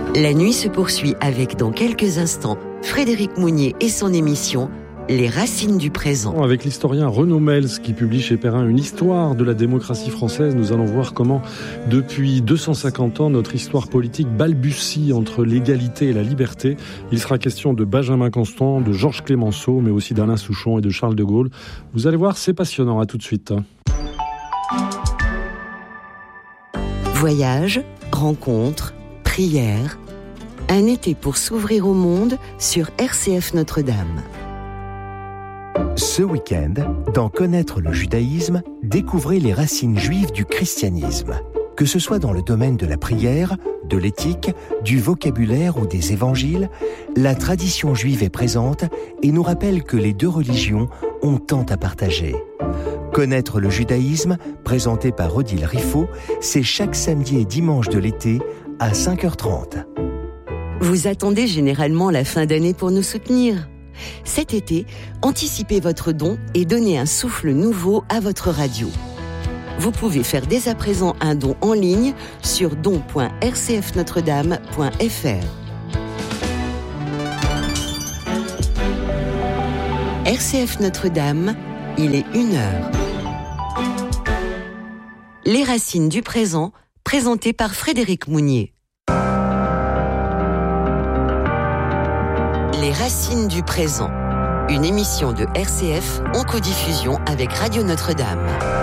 La nuit se poursuit avec, dans quelques instants, Frédéric Mounier et son émission Les racines du présent. Avec l'historien Renaud Mels qui publie chez Perrin une histoire de la démocratie française, nous allons voir comment, depuis 250 ans, notre histoire politique balbutie entre l'égalité et la liberté. Il sera question de Benjamin Constant, de Georges Clemenceau, mais aussi d'Alain Souchon et de Charles de Gaulle. Vous allez voir, c'est passionnant. À tout de suite. Voyage, rencontres, prières. Un été pour s'ouvrir au monde sur RCF Notre-Dame. Ce week-end, dans Connaître le judaïsme, découvrez les racines juives du christianisme. Que ce soit dans le domaine de la prière, de l'éthique, du vocabulaire ou des évangiles, la tradition juive est présente et nous rappelle que les deux religions ont tant à partager. Connaître le judaïsme, présenté par Odile Riffaut, c'est chaque samedi et dimanche de l'été à 5h30. Vous attendez généralement la fin d'année pour nous soutenir. Cet été, anticipez votre don et donnez un souffle nouveau à votre radio. Vous pouvez faire dès à présent un don en ligne sur don.rcfnotredame.fr. RCF Notre-Dame, il est 1h. Les racines du présent, présenté par Frédéric Mounier. Les racines du présent, une émission de RCF en codiffusion avec Radio Notre-Dame.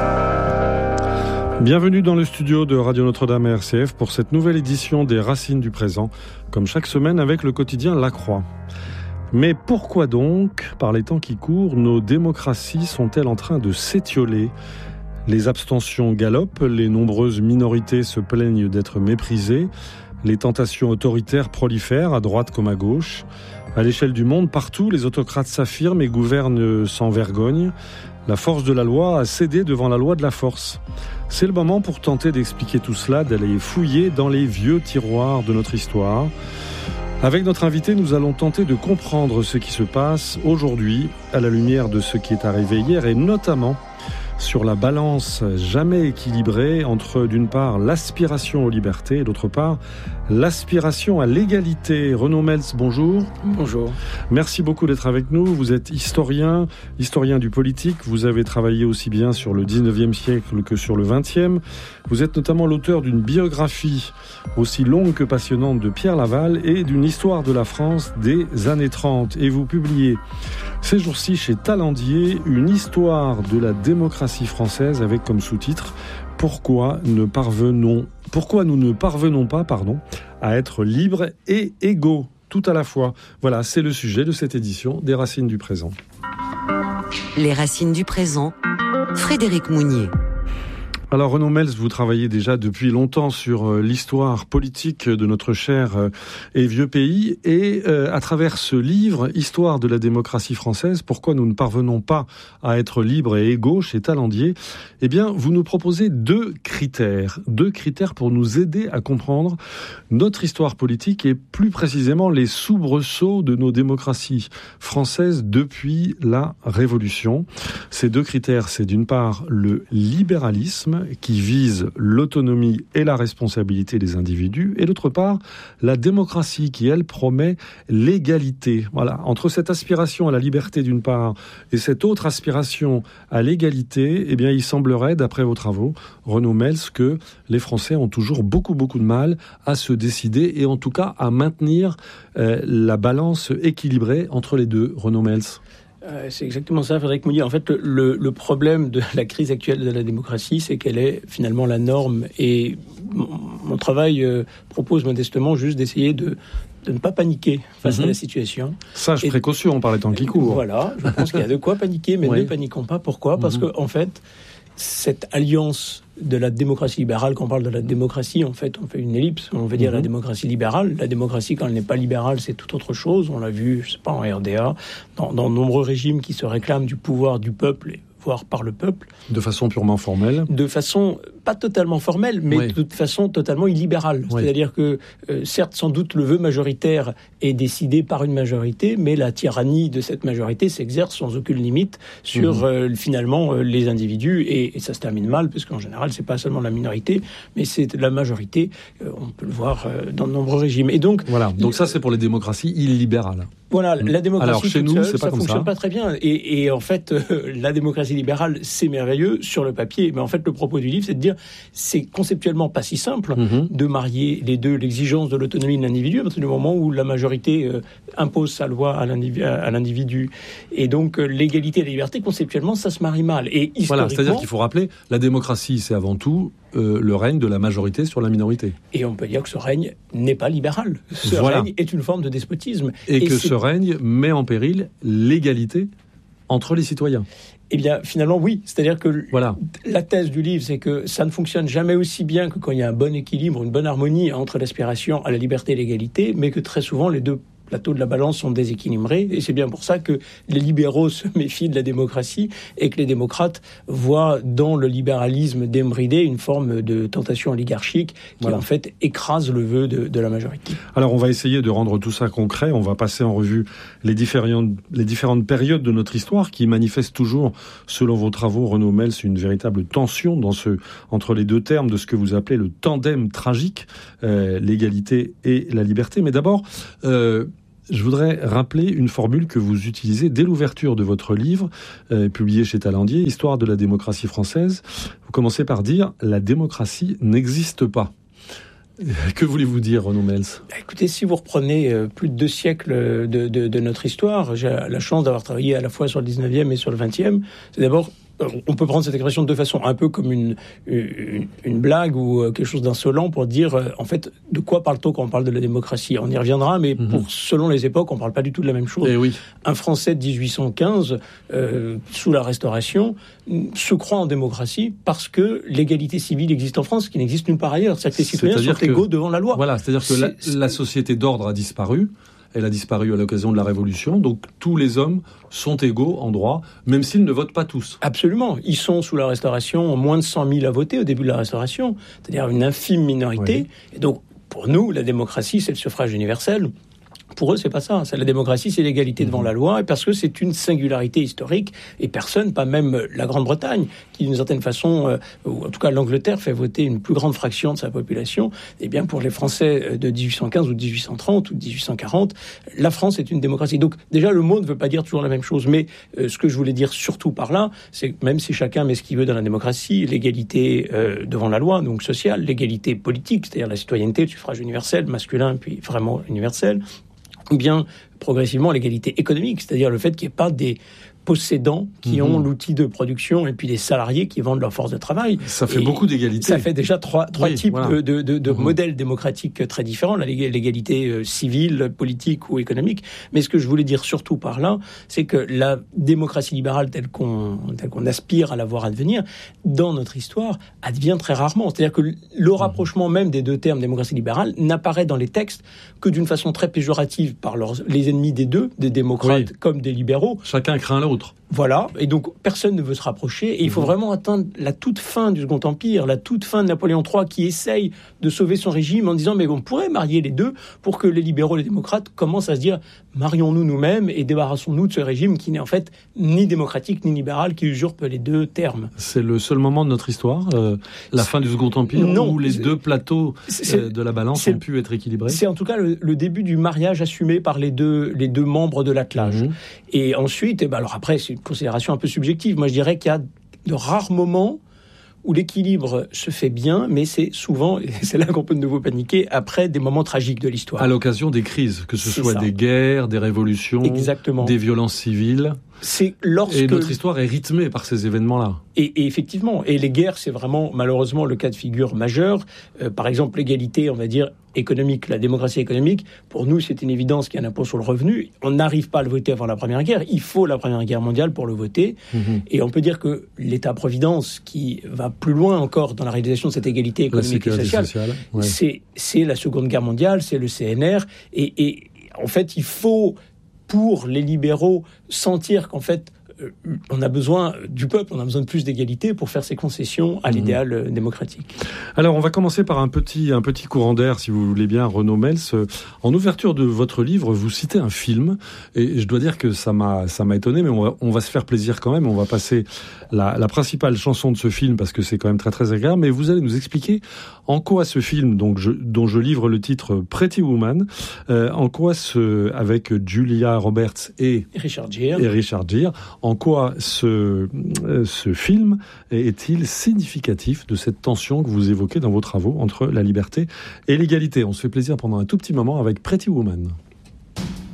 Bienvenue dans le studio de Radio Notre-Dame et RCF pour cette nouvelle édition des Racines du présent, comme chaque semaine avec le quotidien La Croix. Mais pourquoi donc, par les temps qui courent, nos démocraties sont-elles en train de s'étioler ? Les abstentions galopent, les nombreuses minorités se plaignent d'être méprisées, les tentations autoritaires prolifèrent à droite comme à gauche. À l'échelle du monde, partout, les autocrates s'affirment et gouvernent sans vergogne. La force de la loi a cédé devant la loi de la force. C'est le moment pour tenter d'expliquer tout cela, d'aller fouiller dans les vieux tiroirs de notre histoire. Avec notre invité, nous allons tenter de comprendre ce qui se passe aujourd'hui à la lumière de ce qui est arrivé hier et notamment sur la balance jamais équilibrée entre, d'une part, l'aspiration aux libertés et d'autre part, l'aspiration à l'égalité. Renaud Mels, bonjour. Bonjour. Merci beaucoup d'être avec nous. Vous êtes historien du politique. Vous avez travaillé aussi bien sur le 19e siècle que sur le 20e. Vous êtes notamment l'auteur d'une biographie aussi longue que passionnante de Pierre Laval et d'une histoire de la France des années 30. Et vous publiez ces jours-ci chez Talendier une histoire de la démocratie française avec comme sous-titre « Pourquoi nous ne parvenons pas à être libres et égaux tout à la fois ». Voilà, c'est le sujet de cette édition des Racines du présent. Les Racines du présent, Frédéric Mounier. Alors Renaud Mels, vous travaillez déjà depuis longtemps sur l'histoire politique de notre cher et vieux pays et à travers ce livre, Histoire de la démocratie française, pourquoi nous ne parvenons pas à être libres et égaux chez Talendier, eh bien vous nous proposez deux critères pour nous aider à comprendre notre histoire politique et plus précisément les soubresauts de nos démocraties françaises depuis la Révolution. Ces deux critères, c'est d'une part le libéralisme, qui vise l'autonomie et la responsabilité des individus, et d'autre part, la démocratie qui, elle, promet l'égalité. Voilà, entre cette aspiration à la liberté d'une part et cette autre aspiration à l'égalité, eh bien, il semblerait, d'après vos travaux, Renaud Mels, que les Français ont toujours beaucoup de mal à se décider et en tout cas à maintenir la balance équilibrée entre les deux. Renaud Mels. C'est exactement ça, Frédéric Mounier. En fait, le problème de la crise actuelle de la démocratie, c'est qu'elle est finalement la norme. Et mon travail propose modestement juste d'essayer de ne pas paniquer face à la situation. Sage précaution par les temps qui courent. Voilà, je pense qu'il y a de quoi paniquer, mais ne paniquons pas. Pourquoi ? Parce qu'en fait, cette alliance de la démocratie libérale, quand on parle de la démocratie, en fait, on fait une ellipse. On veut dire la démocratie libérale. La démocratie, quand elle n'est pas libérale, c'est tout autre chose. On l'a vu, je sais pas, en RDA, dans de nombreux régimes qui se réclament du pouvoir du peuple, voire par le peuple. De façon purement formelle ? De façon pas totalement formelle, mais de toute façon totalement illibérale. Oui. C'est-à-dire que, certes, sans doute, le vœu majoritaire est décidé par une majorité, mais la tyrannie de cette majorité s'exerce sans aucune limite sur, finalement, les individus, et ça se termine mal, parce qu'en général, c'est pas seulement la minorité, mais c'est la majorité. On peut le voir dans de nombreux régimes. Et donc, voilà. Donc ça, c'est pour les démocraties illibérales. Voilà, la démocratie. Alors chez nous, seule, c'est pas ça comme fonctionne ça. Pas très bien. Et en fait, la démocratie libérale, c'est merveilleux sur le papier. Mais en fait, le propos du livre, c'est de dire, c'est conceptuellement pas si simple de marier les deux, l'exigence de l'autonomie de l'individu, à partir du moment où la majorité impose sa loi à l'individu. Et donc, l'égalité et la liberté, conceptuellement, ça se marie mal. Et historiquement, voilà, c'est-à-dire qu'il faut rappeler, la démocratie, c'est avant tout le règne de la majorité sur la minorité. Et on peut dire que ce règne n'est pas libéral. Ce règne est une forme de despotisme. Et que ce règne met en péril l'égalité entre les citoyens. Eh bien, finalement, oui. C'est-à-dire que la thèse du livre, c'est que ça ne fonctionne jamais aussi bien que quand il y a un bon équilibre, une bonne harmonie entre l'aspiration à la liberté et l'égalité, mais que très souvent, les deux plateaux de la balance sont déséquilibrés, et c'est bien pour ça que les libéraux se méfient de la démocratie et que les démocrates voient dans le libéralisme débridé une forme de tentation oligarchique qui en fait écrase le vœu de la majorité. Alors on va essayer de rendre tout ça concret, on va passer en revue les différentes périodes de notre histoire qui manifestent toujours, selon vos travaux, Renaud Mels, une véritable tension entre les deux termes de ce que vous appelez le tandem tragique, l'égalité et la liberté. Mais d'abord, je voudrais rappeler une formule que vous utilisez dès l'ouverture de votre livre, publié chez Talandier, Histoire de la démocratie française. Vous commencez par dire « La démocratie n'existe pas ». Que voulez-vous dire, Renaud Mels ? Écoutez, si vous reprenez plus de 2 siècles de notre histoire, j'ai la chance d'avoir travaillé à la fois sur le 19e et sur le 20e. C'est d'abord, on peut prendre cette expression de deux façons, un peu comme une blague ou quelque chose d'insolent pour dire, en fait, de quoi parle-t-on quand on parle de la démocratie ? On y reviendra, mais selon les époques, on ne parle pas du tout de la même chose. Oui. Un Français de 1815, sous la Restauration, se croit en démocratie parce que l'égalité civile existe en France, qui n'existe nulle part ailleurs. C'est-à-dire que les citoyens sont égaux devant la loi. Voilà, c'est-à-dire que la société d'ordre a disparu. Elle a disparu à l'occasion de la Révolution, donc tous les hommes sont égaux en droit, même s'ils ne votent pas tous. Absolument. Ils sont, sous la Restauration, moins de 100 000 à voter au début de la Restauration, c'est-à-dire une infime minorité. Oui. Et donc, pour nous, la démocratie, c'est le suffrage universel. Pour eux, c'est pas ça. La démocratie, c'est l'égalité devant la loi, et parce que c'est une singularité historique, et personne, pas même la Grande-Bretagne, qui d'une certaine façon, ou en tout cas l'Angleterre, fait voter une plus grande fraction de sa population. Eh bien, pour les Français de 1815 ou de 1830 ou de 1840, la France est une démocratie. Donc, déjà, le mot ne veut pas dire toujours la même chose, mais ce que je voulais dire surtout par là, c'est que même si chacun met ce qu'il veut dans la démocratie, l'égalité devant la loi, donc sociale, l'égalité politique, c'est-à-dire la citoyenneté, le suffrage universel, masculin, puis vraiment universel, ou bien progressivement l'égalité économique, c'est-à-dire le fait qu'il n'y ait pas des possédants qui ont l'outil de production et puis des salariés qui vendent leur force de travail. Ça fait beaucoup d'égalité. Ça fait déjà trois types de modèles démocratiques très différents, l'égalité civile, politique ou économique. Mais ce que je voulais dire surtout par là, c'est que la démocratie libérale telle qu'on aspire à la voir advenir, dans notre histoire, advient très rarement. C'est-à-dire que le rapprochement même des deux termes démocratie libérale n'apparaît dans les textes que d'une façon très péjorative par les ennemis des deux, des démocrates comme des libéraux. Chacun craint l'autre. Voilà, et donc personne ne veut se rapprocher, et il faut vraiment atteindre la toute fin du Second Empire, la toute fin de Napoléon III, qui essaye de sauver son régime en disant mais on pourrait marier les deux pour que les libéraux et les démocrates commencent à se dire marions-nous nous-mêmes et débarrassons-nous de ce régime qui n'est en fait ni démocratique ni libéral, qui usurpe les deux termes. C'est le seul moment de notre histoire, la fin du Second Empire, où les deux plateaux de la balance ont pu être équilibrés. C'est en tout cas le début du mariage assumé par les deux membres de l'attelage. Et ensuite, alors après, c'est une considération un peu subjective. Moi, je dirais qu'il y a de rares moments où l'équilibre se fait bien, mais c'est souvent, et c'est là qu'on peut de nouveau paniquer, après des moments tragiques de l'histoire. À l'occasion des crises, que ce soit des guerres, des révolutions, des violences civiles. C'est lorsque... Et notre histoire est rythmée par ces événements-là. Et effectivement, et les guerres, c'est vraiment malheureusement le cas de figure majeur. Par exemple, l'égalité, on va dire, économique, la démocratie économique, pour nous, c'est une évidence qu'il y a un impôt sur le revenu. On n'arrive pas à le voter avant la Première Guerre. Il faut la Première Guerre mondiale pour le voter. Et on peut dire que l'État-providence, qui va plus loin encore dans la réalisation de cette égalité économique et sociale, c'est la Seconde Guerre mondiale, c'est le CNR. Et en fait, il faut, pour les libéraux, sentir qu'en fait, on a besoin du peuple, on a besoin de plus d'égalité pour faire ces concessions à l'idéal démocratique. Alors, on va commencer par un petit courant d'air, si vous voulez bien, Renaud Mels. En ouverture de votre livre, vous citez un film, et je dois dire que ça m'a étonné, mais on va se faire plaisir quand même. On va passer la principale chanson de ce film, parce que c'est quand même très très agréable, mais vous allez nous expliquer en quoi ce film, dont je livre le titre Pretty Woman, en quoi avec Julia Roberts et Richard Gere, en quoi ce film est-il significatif de cette tension que vous évoquez dans vos travaux entre la liberté et l'égalité. On se fait plaisir pendant un tout petit moment avec Pretty Woman.